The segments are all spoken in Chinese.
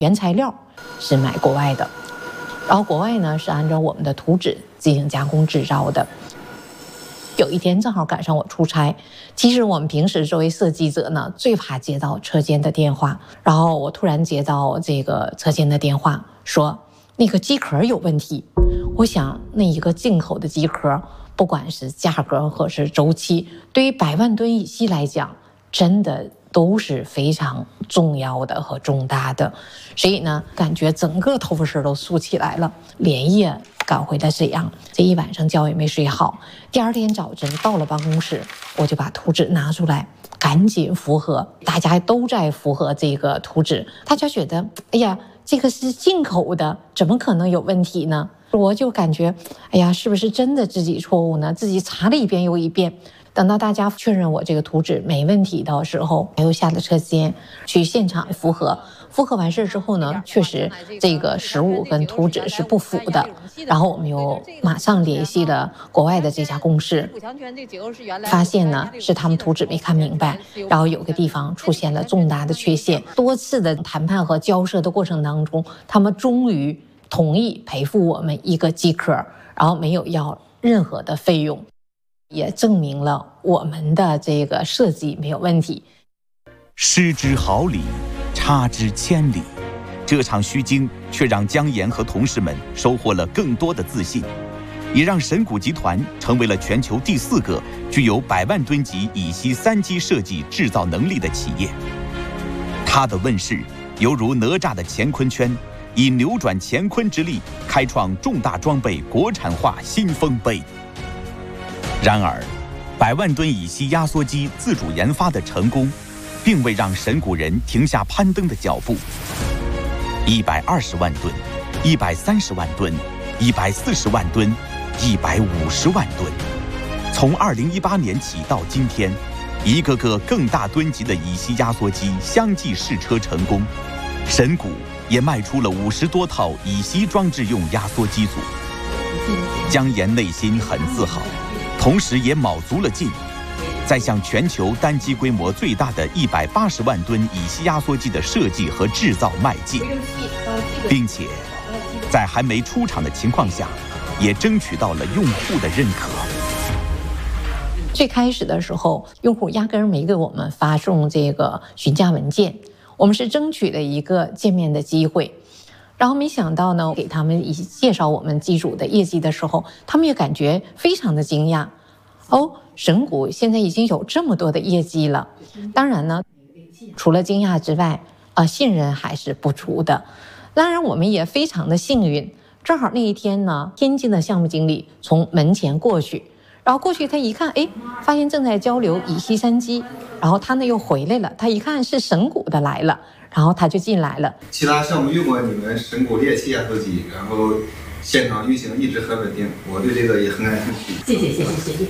原材料是买国外的，然后国外呢是按照我们的图纸进行加工制造的。有一天正好赶上我出差，其实我们平时作为设计者呢，最怕接到车间的电话，然后我突然接到这个车间的电话，说那个机壳有问题。我想那一个进口的机壳，不管是价格或是周期，对于100万吨乙烯来讲，真的都是非常重要的和重大的，所以呢，感觉整个头发丝都竖起来了。连夜赶回了沈阳，这一晚上觉也没睡好。第二天早晨到了办公室，我就把图纸拿出来，赶紧符合，大家都在符合这个图纸。大家觉得，哎呀，这个是进口的，怎么可能有问题呢？我就感觉，哎呀，是不是真的自己错误呢？自己查了一遍又一遍。等到大家确认我这个图纸没问题的时候，又下了车间去现场符合。符合完事之后呢，确实这个实物跟图纸是不符的。然后我们又马上联系了国外的这家公司，发现呢是他们图纸没看明白，然后有个地方出现了重大的缺陷。多次的谈判和交涉的过程当中，他们终于同意赔付我们一个机壳，然后没有要任何的费用。也证明了我们的这个设计没有问题。 失之毫厘，差之千里，这场虚惊却让姜岩和同事们收获了更多的自信，也让神谷集团成为了全球第4个具有100万吨级乙烯3基设计制造能力的企业。它的问世犹如哪吒的乾坤圈，以扭转乾坤之力，开创重大装备国产化新丰碑。然而，100万吨乙烯压缩机自主研发的成功，并未让神谷人停下攀登的脚步。120万吨、130万吨、140万吨、150万吨，从2018年起到今天，一个个更大吨级的乙烯压缩机相继试车成功，神谷也卖出了50多套乙烯装置用压缩机组。姜岩内心很自豪，同时也卯足了劲，在向全球单机规模最大的180万吨乙烯压缩机的设计和制造迈进，并且在还没出厂的情况下，也争取到了用户的认可。 最开始的时候，用户压根儿没给我们发送这个询价文件，我们是争取了一个见面的机会。然后没想到呢，给他们介绍我们机组的业绩的时候，他们也感觉非常的惊讶。哦，神谷现在已经有这么多的业绩了。当然呢，除了惊讶之外，信任还是不足的。当然，我们也非常的幸运，正好那一天呢，天津的项目经理从门前过去，然后过去他一看，哎，发现正在交流乙烯3基，然后他呢又回来了，他一看是神谷的来了。然后他就进来了。 其他项目用过你们神谷猎气压缩机，然后现场运行一直很稳定，我对这个也很感兴趣。 谢谢。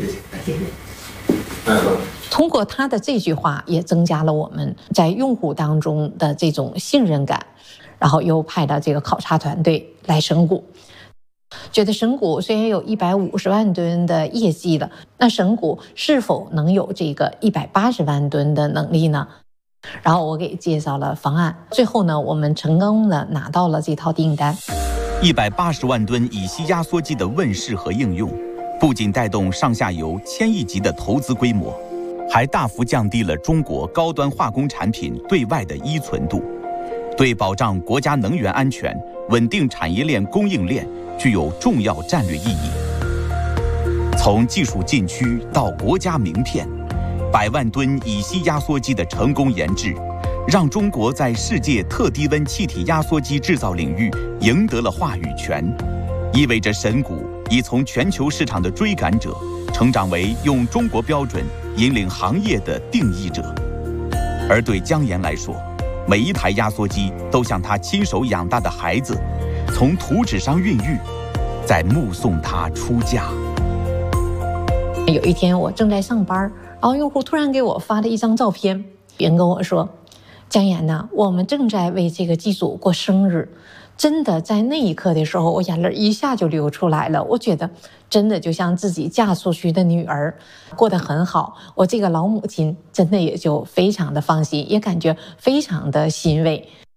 通过他的这句话，也增加了我们在用户当中的这种信任感，然后又派了这个考察团队来神谷。觉得神谷虽然有150万吨的业绩了，那神谷是否能有这个180万吨的能力呢？然后我给介绍了方案，最后呢，我们成功的拿到了这套订单。 180万吨乙烯压缩机的问世和应用，不仅带动上下游1000亿级的投资规模，还大幅降低了中国高端化工产品对外的依存度，对保障国家能源安全、稳定产业链供应链具有重要战略意义。从技术禁区到国家名片，100万吨乙烯压缩机的成功研制，让中国在世界特低温气体压缩机制造领域赢得了话语权，意味着神谷已从全球市场的追赶者，成长为用中国标准引领行业的定义者。而对姜岩来说，每一台压缩机都像他亲手养大的孩子，从图纸上孕育，在目送他出嫁。 有一天我正在上班，然后用户突然给我发了一张照片，人跟我说：“姜岩呐，我们正在为这个机组过生日。”真的在那一刻的时候，我眼泪一下就流出来了。我觉得真的就像自己嫁出去的女儿，过得很好。我这个老母亲真的也就非常的放心，也感觉非常的欣慰。